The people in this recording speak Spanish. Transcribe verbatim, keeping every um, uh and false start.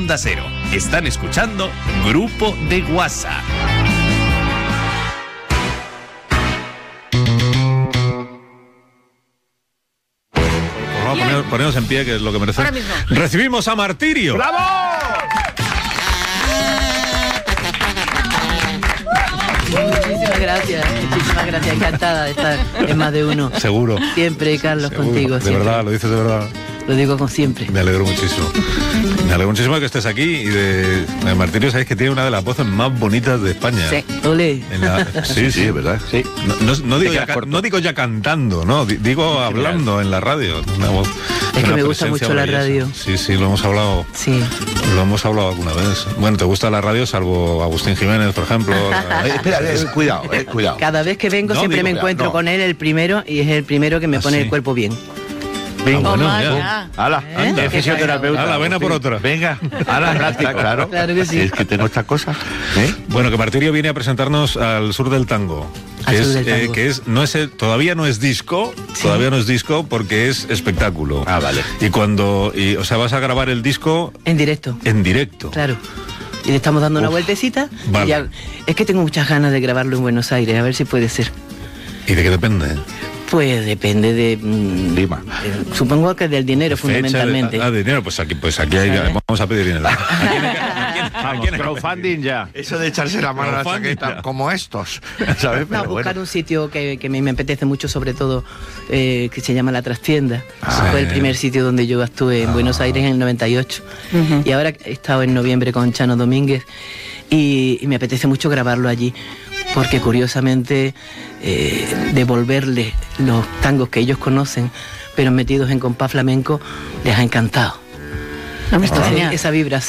Onda Cero. Están escuchando Grupo de WhatsApp. Poneros, poneros en pie, que es lo que merece. Recibimos a Martirio. ¡Bravo! Muchísimas gracias, muchísimas gracias, encantada de estar en Más de Uno. Seguro. Siempre, Carlos, Seguro. contigo. De siempre. verdad, lo dices de verdad. Lo digo con siempre. Me alegro muchísimo. Me alegro muchísimo de que estés aquí y de, de Martirio, sabéis que tiene una de las voces más bonitas de España. Sí. Ole. En la, sí, sí, ¿verdad? Sí. No, no, no, digo ya, no digo ya cantando, no, digo hablando en la radio. Una voz, es que una me gusta mucho la radio. Sí, sí, lo hemos hablado. Sí. Lo hemos hablado alguna vez. Bueno, ¿te gusta la radio salvo Agustín Jiménez, por ejemplo? eh, espera, eh, cuidado, eh, cuidado. Cada vez que vengo No, siempre digo, me encuentro no. con él el primero y es el primero que me ¿Ah, pone sí? el cuerpo bien. Venga, bueno, Toma ya. ya. Ala, ¿Eh? anda. Qué fisioterapeuta. Ala, ven a por otra. Venga, ala, práctica, claro. Claro que sí. Es que tengo estas cosas. ¿Eh? Bueno, que Martirio viene a presentarnos al sur del tango. Al Que sur es, del tango. eh, que es, no es el- todavía no es disco, Sí. todavía no es disco porque es espectáculo. Ah, vale. Y cuando, y, o sea, vas a grabar el disco En directo. en directo. Claro. Y le estamos dando una Uf, vueltecita. vale. Y ya- es que tengo muchas ganas de grabarlo en Buenos Aires, a ver si puede ser. ¿Y de qué depende? Pues depende de... mm, Lima. eh, supongo que del dinero, Fecha de- fundamentalmente. Ah, dinero, pues aquí, pues aquí hay, vamos a pedir dinero. ¿A quién hay que- a quién- a Vamos, quién hay que crowdfunding ya. Eso de echarse la mano a la Crowdfunding chaqueta ya. como estos, ¿sabes? No, Pero buscar bueno. un sitio que, que me, me apetece mucho, sobre todo, eh, que se llama La Trastienda. Ah, Fue el sí. primer sitio donde yo estuve en Buenos Aires en el noventa y ocho. Y ahora he estado en noviembre con Chano Domínguez y, y me apetece mucho grabarlo allí, porque curiosamente eh, devolverle los tangos que ellos conocen, pero metidos en compás flamenco, les ha encantado. No me está Entonces, genial. esa vibración